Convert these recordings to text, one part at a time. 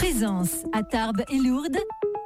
Plaisance, à Tarbes et Lourdes,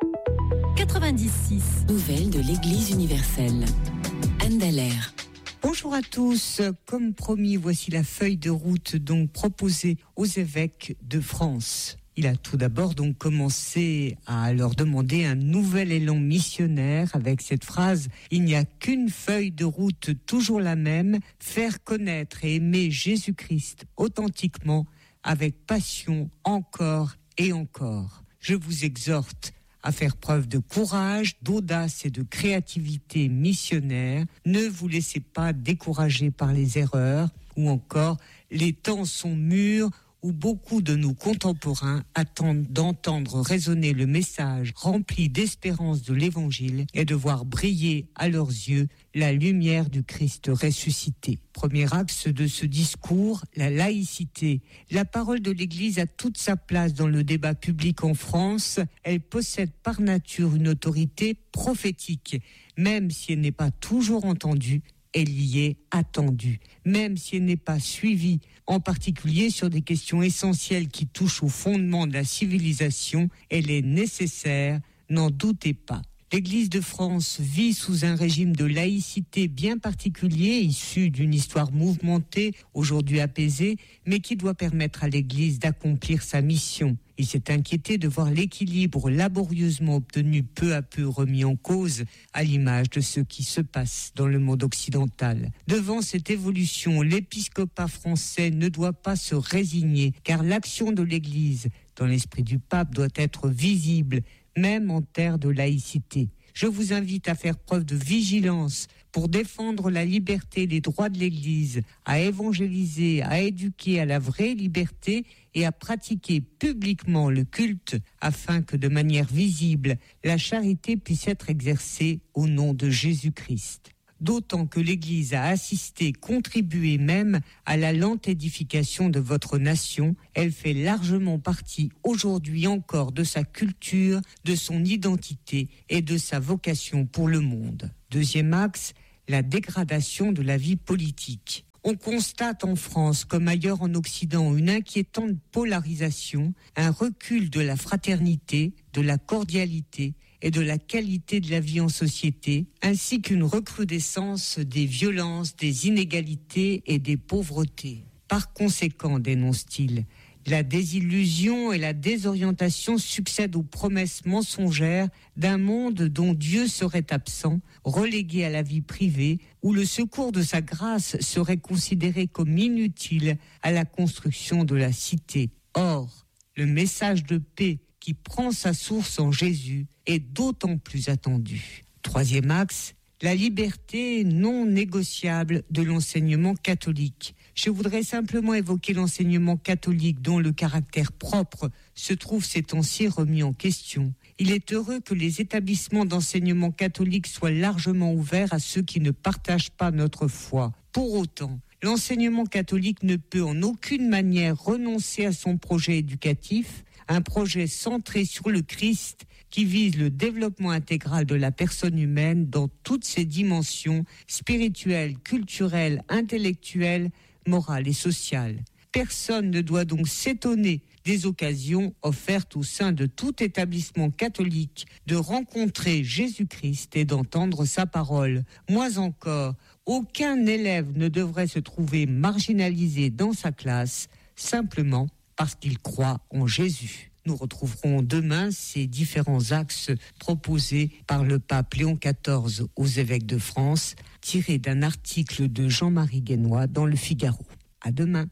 96. Nouvelles de l'Église universelle. Anne Dallaire. Bonjour à tous. Comme promis, voici la feuille de route donc proposée aux évêques de France. Il a tout d'abord donc commencé à leur demander un nouvel élan missionnaire avec cette phrase « Il n'y a qu'une feuille de route, toujours la même, faire connaître et aimer Jésus-Christ authentiquement, avec passion, encore et encore. » Je vous exhorte à faire preuve de courage, d'audace et de créativité missionnaire. Ne vous laissez pas décourager par les erreurs ou encore les temps sont mûrs où beaucoup de nos contemporains attendent d'entendre résonner le message rempli d'espérance de l'Évangile et de voir briller à leurs yeux la lumière du Christ ressuscité. Premier axe de ce discours, la laïcité. La parole de l'Église a toute sa place dans le débat public en France. Elle possède par nature une autorité prophétique, même si elle n'est pas toujours entendue. Elle y est attendue, même si elle n'est pas suivie, en particulier sur des questions essentielles qui touchent au fondement de la civilisation. Elle est nécessaire, n'en doutez pas. L'Église de France vit sous un régime de laïcité bien particulier, issu d'une histoire mouvementée, aujourd'hui apaisée, mais qui doit permettre à l'Église d'accomplir sa mission. Il s'est inquiété de voir l'équilibre laborieusement obtenu peu à peu remis en cause, à l'image de ce qui se passe dans le monde occidental. Devant cette évolution, l'épiscopat français ne doit pas se résigner, car l'action de l'Église, dans l'esprit du pape, doit être visible, même en terre de laïcité. Je vous invite à faire preuve de vigilance pour défendre la liberté et les droits de l'Église, à évangéliser, à éduquer à la vraie liberté et à pratiquer publiquement le culte afin que de manière visible, la charité puisse être exercée au nom de Jésus-Christ. D'autant que l'Église a assisté, contribué même à la lente édification de votre nation. Elle fait largement partie aujourd'hui encore de sa culture, de son identité et de sa vocation pour le monde. Deuxième axe, la dégradation de la vie politique. On constate en France comme ailleurs en Occident une inquiétante polarisation, un recul de la fraternité, de la cordialité et de la qualité de la vie en société, ainsi qu'une recrudescence des violences, des inégalités et des pauvretés. Par conséquent, dénonce-t-il, la désillusion et la désorientation succèdent aux promesses mensongères d'un monde dont Dieu serait absent, relégué à la vie privée, où le secours de sa grâce serait considéré comme inutile à la construction de la cité. Or, le message de paix qui prend sa source en Jésus est d'autant plus attendu. Troisième axe, la liberté non négociable de l'enseignement catholique. Je voudrais simplement évoquer l'enseignement catholique dont le caractère propre se trouve ces temps-ci remis en question. Il est heureux que les établissements d'enseignement catholique soient largement ouverts à ceux qui ne partagent pas notre foi. Pour autant, l'enseignement catholique ne peut en aucune manière renoncer à son projet éducatif, un projet centré sur le Christ qui vise le développement intégral de la personne humaine dans toutes ses dimensions spirituelles, culturelles, intellectuelles, morales et sociales. Personne ne doit donc s'étonner des occasions offertes au sein de tout établissement catholique de rencontrer Jésus-Christ et d'entendre sa parole. Moins encore, aucun élève ne devrait se trouver marginalisé dans sa classe simplement parce qu'il croit en Jésus. Nous retrouverons demain ces différents axes proposés par le pape Léon XIV aux évêques de France, tirés d'un article de Jean-Marie Guénois dans Le Figaro. À demain.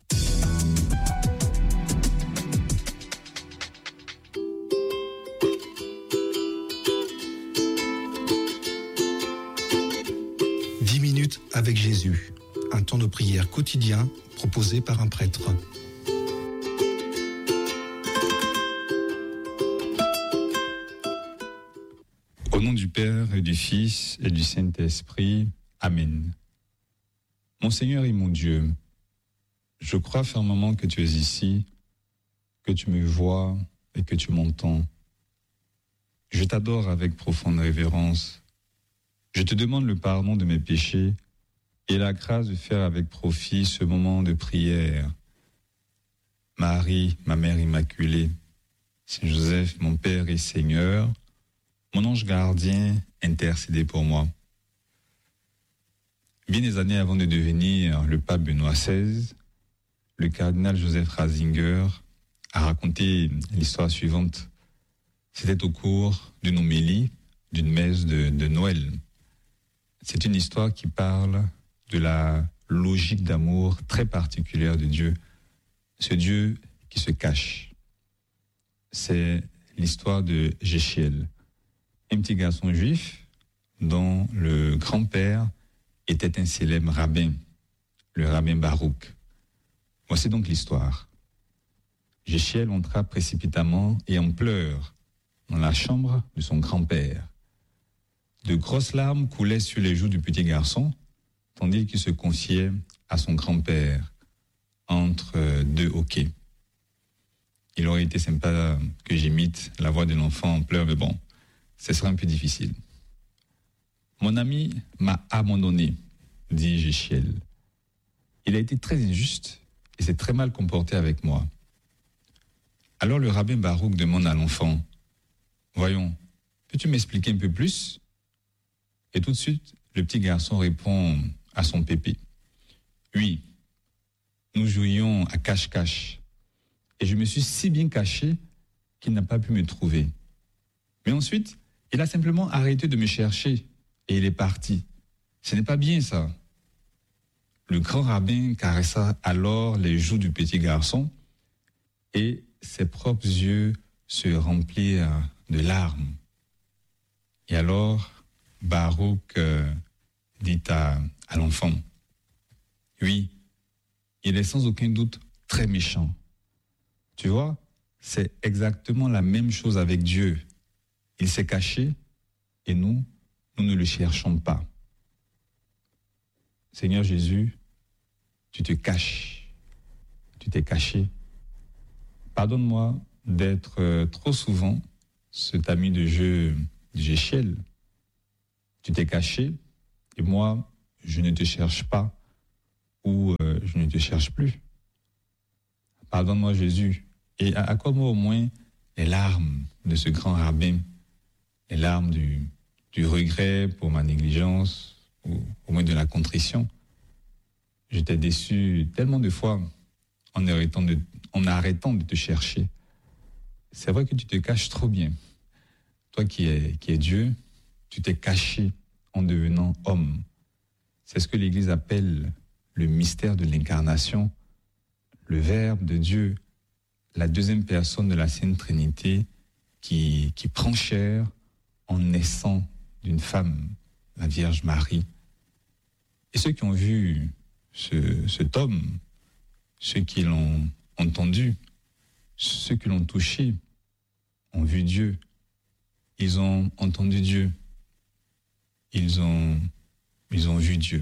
Avec Jésus, un temps de prière quotidien proposé par un prêtre. Au nom du Père et du Fils et du Saint-Esprit, Amen. Mon Seigneur et mon Dieu, je crois fermement que tu es ici, que tu me vois et que tu m'entends. Je t'adore avec profonde révérence. Je te demande le pardon de mes péchés et la grâce de faire avec profit ce moment de prière. Marie, ma mère immaculée, Saint Joseph, mon Père et Seigneur, mon ange gardien, intercédez pour moi. Bien des années avant de devenir le pape Benoît XVI, le cardinal Joseph Ratzinger a raconté l'histoire suivante. C'était au cours d'une homélie, d'une messe de Noël. C'est une histoire qui parle de la logique d'amour très particulière de Dieu, ce Dieu qui se cache. C'est l'histoire de Jéchiel, un petit garçon juif dont le grand-père était un célèbre rabbin, le rabbin Baruch. Voici donc l'histoire. Jéchiel entra précipitamment et en pleurs dans la chambre de son grand-père. De grosses larmes coulaient sur les joues du petit garçon, tandis qu'il se confiait à son grand-père entre deux hoquets. Il aurait été sympa que j'imite la voix de l'enfant en pleurs, mais bon, ce sera un peu difficile. Mon ami m'a abandonné, dit Jéchiel. Il a été très injuste et s'est très mal comporté avec moi. Alors le rabbin Baruch demande à l'enfant, « Voyons, peux-tu m'expliquer un peu plus ?» Et tout de suite, le petit garçon répond à son pépé. « Oui, nous jouions à cache-cache et je me suis si bien caché qu'il n'a pas pu me trouver. Mais ensuite, il a simplement arrêté de me chercher et il est parti. Ce n'est pas bien ça. » Le grand rabbin caressa alors les joues du petit garçon et ses propres yeux se remplirent de larmes. Et alors, Baruch dit à l'enfant, « Oui, il est sans aucun doute très méchant. Tu vois, c'est exactement la même chose avec Dieu. Il s'est caché et nous ne le cherchons pas. Seigneur Jésus, tu te caches, tu t'es caché. Pardonne-moi d'être trop souvent cet ami de jeu de Jéchiel. Tu t'es caché et moi, je ne te cherche pas ou je ne te cherche plus. Pardonne-moi Jésus et accorde-moi au moins les larmes de ce grand rabbin, les larmes du regret pour ma négligence ou au moins de la contrition. Je t'ai déçu tellement de fois en arrêtant de te chercher. C'est vrai que tu te caches trop bien. Toi qui es Dieu, tu t'es caché en devenant homme. C'est ce que l'Église appelle le mystère de l'incarnation, le Verbe de Dieu, la deuxième personne de la Sainte Trinité qui prend chair en naissant d'une femme, la Vierge Marie. Et ceux qui ont vu cet homme, ceux qui l'ont entendu, ceux qui l'ont touché, ont vu Dieu. Ils ont entendu Dieu. Ils ont vu Dieu.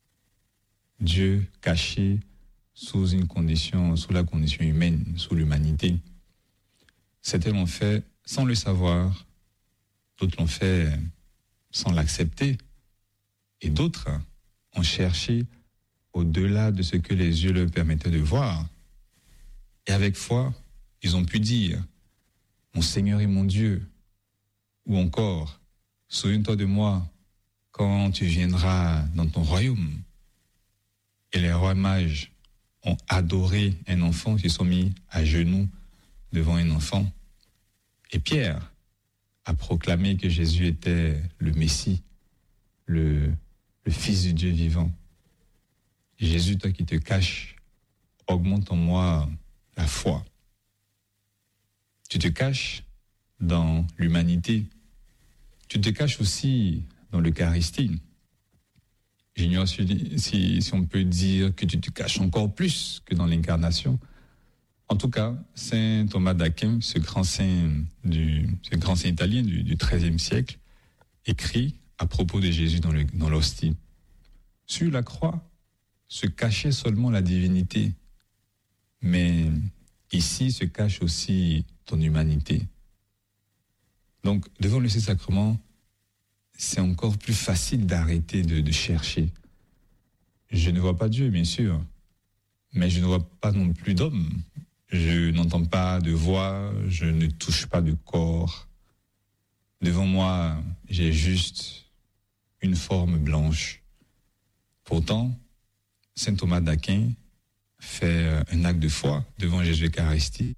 Dieu caché sous la condition humaine, sous l'humanité. Certains l'ont fait sans le savoir, d'autres l'ont fait sans l'accepter, et d'autres ont cherché au-delà de ce que les yeux leur permettaient de voir. Et avec foi, ils ont pu dire « Mon Seigneur et mon Dieu » ou encore « Souviens-toi de moi quand tu viendras dans ton royaume ». Et les rois mages ont adoré un enfant, ils se sont mis à genoux devant un enfant. Et Pierre a proclamé que Jésus était le Messie, le Fils du Dieu vivant. Jésus, toi qui te caches, augmente en moi la foi. Tu te caches dans l'humanité. Tu te caches aussi dans l'Eucharistie. J'ignore si on peut dire que tu te caches encore plus que dans l'incarnation. En tout cas, saint Thomas d'Aquin, ce grand saint italien du XIIIe siècle, écrit à propos de Jésus dans l'hostie. Sur la croix se cachait seulement la divinité, mais ici se cache aussi ton humanité. Donc, devant le Saint-Sacrement, c'est encore plus facile d'arrêter de chercher. Je ne vois pas Dieu, bien sûr, mais je ne vois pas non plus d'homme. Je n'entends pas de voix, je ne touche pas de corps. Devant moi, j'ai juste une forme blanche. Pourtant, saint Thomas d'Aquin fait un acte de foi devant Jésus Eucharistie.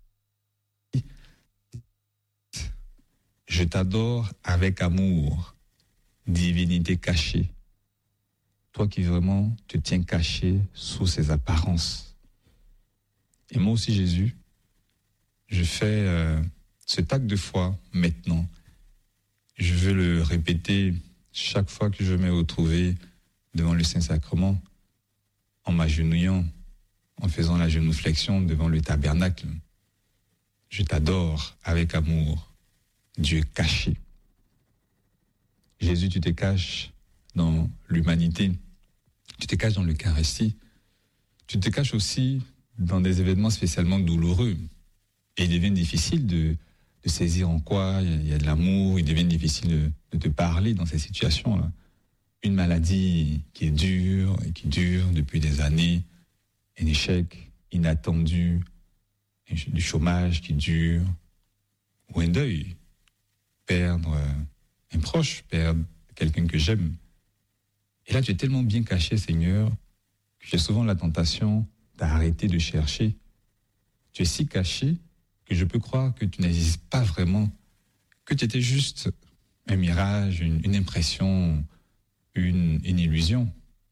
Je t'adore avec amour, divinité cachée. Toi qui vraiment te tiens caché sous ces apparences. Et moi aussi, Jésus, je fais cet acte de foi maintenant. Je veux le répéter chaque fois que je me retrouve devant le Saint-Sacrement, en m'agenouillant, en faisant la genuflexion devant le tabernacle. Je t'adore avec amour, Dieu caché. Jésus, tu te caches dans l'humanité, tu te caches dans l'Eucharistie, tu te caches aussi dans des événements spécialement douloureux. Et il devient difficile de saisir en quoi il y a de l'amour, il devient difficile de te parler dans ces situations-là. Une maladie qui est dure et qui dure depuis des années, un échec inattendu, du chômage qui dure, ou un deuil, perdre un proche, perdre quelqu'un que j'aime. Et là, tu es tellement bien caché, Seigneur, que j'ai souvent la tentation d'arrêter de chercher. Tu es si caché que je peux croire que tu n'existes pas vraiment, que tu étais juste un mirage, une impression, une illusion.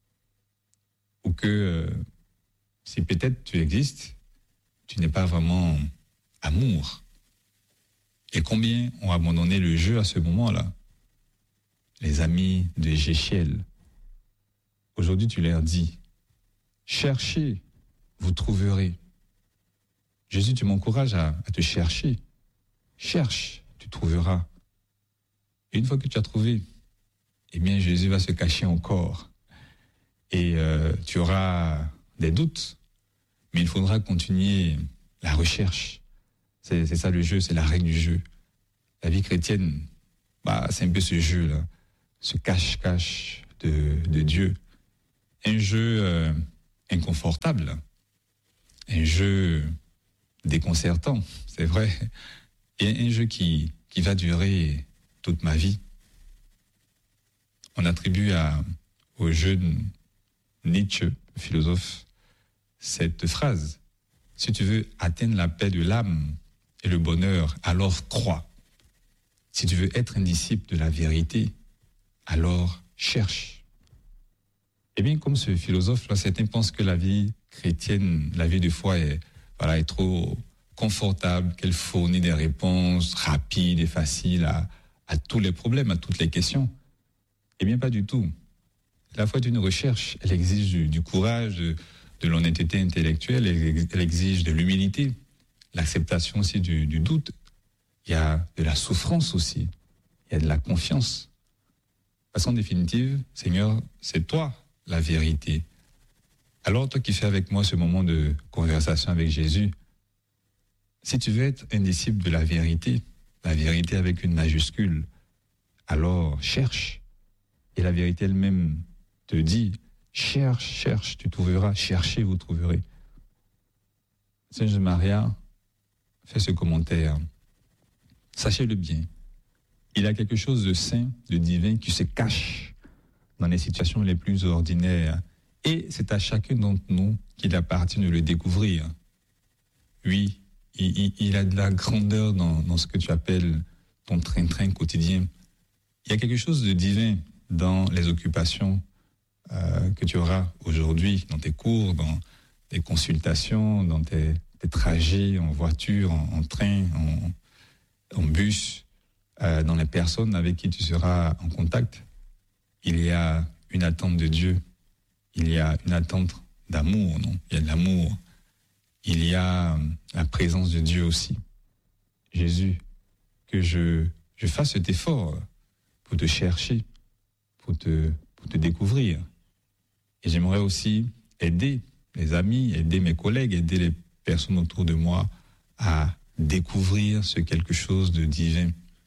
Ou que si peut-être tu existes, tu n'es pas vraiment amour. Et combien ont abandonné le jeu à ce moment-là? Les amis de Jéchiel. Aujourd'hui, tu leur dis, cherchez, vous trouverez. Jésus, tu m'encourages à te chercher. Cherche, tu trouveras. Et une fois que tu as trouvé, eh bien, Jésus va se cacher encore. Et tu auras des doutes, mais il faudra continuer la recherche. C'est ça le jeu, c'est la règle du jeu. La vie chrétienne, c'est un peu ce jeu-là, ce cache-cache de Dieu. Un jeu inconfortable, un jeu déconcertant, c'est vrai, et un jeu qui va durer toute ma vie. On attribue au jeune Nietzsche, philosophe, cette phrase: si tu veux atteindre la paix de l'âme et le bonheur, alors crois. Si tu veux être un disciple de la vérité, alors cherche. Eh bien, comme ce philosophe-là, certains pensent que la vie chrétienne, la vie de foi est trop confortable, qu'elle fournit des réponses rapides et faciles à tous les problèmes, à toutes les questions. Eh bien, pas du tout. La foi est une recherche, elle exige du courage, de l'honnêteté intellectuelle, elle exige de l'humilité, l'acceptation aussi du doute. Il y a de la souffrance aussi, il y a de la confiance. Parce qu'en définitive, Seigneur, c'est toi la vérité. Alors toi qui fais avec moi ce moment de conversation avec Jésus, si tu veux être un disciple de la vérité avec une majuscule, alors cherche. Et la vérité elle-même te dit, cherche, tu trouveras, cherchez, vous trouverez. Saint Maria fait ce commentaire. Sachez-le bien, il y a quelque chose de saint, de divin qui se cache dans les situations les plus ordinaires. Et c'est à chacun d'entre nous qu'il appartient de le découvrir. Oui, il a de la grandeur dans ce que tu appelles ton train-train quotidien. Il y a quelque chose de divin dans les occupations que tu auras aujourd'hui, dans tes cours, dans tes consultations, dans tes trajets en voiture, en train, en bus, dans les personnes avec qui tu seras en contact. Il y a une attente de Dieu. Il y a une attente d'amour, non? Il y a de l'amour. Il y a la présence de Dieu aussi. Jésus, que je fasse cet effort pour te chercher, pour te découvrir. Et j'aimerais aussi aider les amis, aider mes collègues, aider les personnes autour de moi à découvrir ce quelque chose de divin.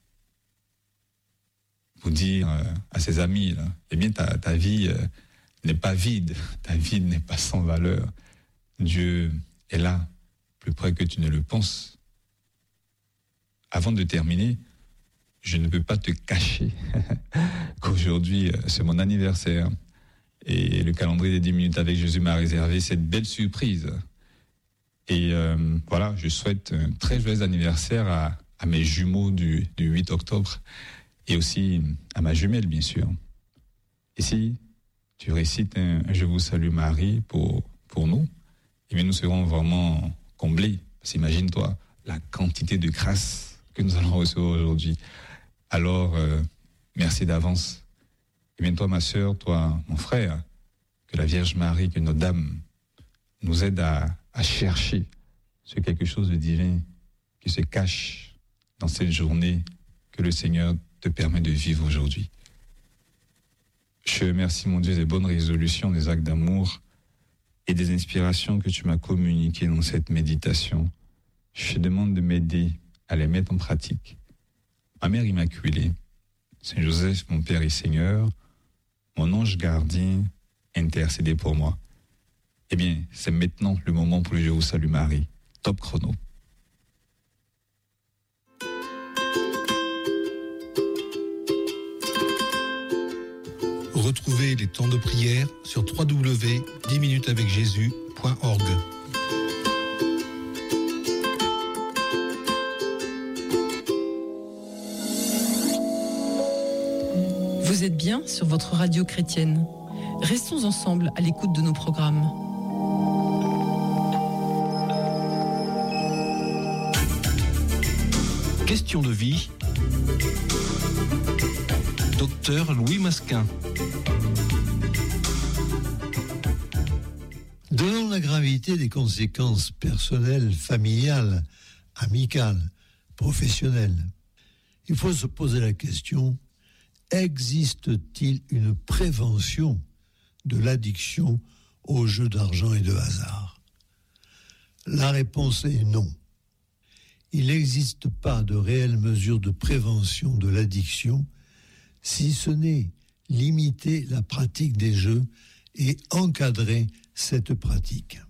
Pour dire à ses amis, là, eh bien ta vie n'est pas vide, ta vie n'est pas sans valeur. Dieu est là, plus près que tu ne le penses. Avant de terminer, je ne peux pas te cacher qu'aujourd'hui, c'est mon anniversaire. Et le calendrier des 10 minutes avec Jésus m'a réservé cette belle surprise. Et voilà, je souhaite un très joyeux anniversaire à mes jumeaux du 8 octobre et aussi à ma jumelle, bien sûr. Et si tu récites un Je vous salue Marie pour nous, eh bien nous serons vraiment comblés. Parce qu'imagine-toi la quantité de grâce que nous allons recevoir aujourd'hui. Alors, merci d'avance. Et bien toi, ma sœur, toi, mon frère, que la Vierge Marie, que notre Dame nous aide à chercher ce quelque chose de divin qui se cache dans cette journée que le Seigneur te permet de vivre aujourd'hui. Je remercie mon Dieu des bonnes résolutions, des actes d'amour et des inspirations que tu m'as communiquées dans cette méditation. Je te demande de m'aider à les mettre en pratique. Ma Mère Immaculée, Saint Joseph, mon Père et Seigneur, mon ange gardien, intercédez pour moi. Eh bien, c'est maintenant le moment pour le Je vous salue Marie. Top chrono. Retrouvez les temps de prière sur www.10minutesavecjésus.org. Vous êtes bien sur votre radio chrétienne. Restons ensemble à l'écoute de nos programmes. Question de vie. Docteur Louis Masquin. Devant la gravité des conséquences personnelles, familiales, amicales, professionnelles, il faut se poser la question: existe-t-il une prévention de l'addiction aux jeux d'argent et de hasard? La réponse est non. Il n'existe pas de réelle mesure de prévention de l'addiction, si ce n'est limiter la pratique des jeux et encadrer cette pratique.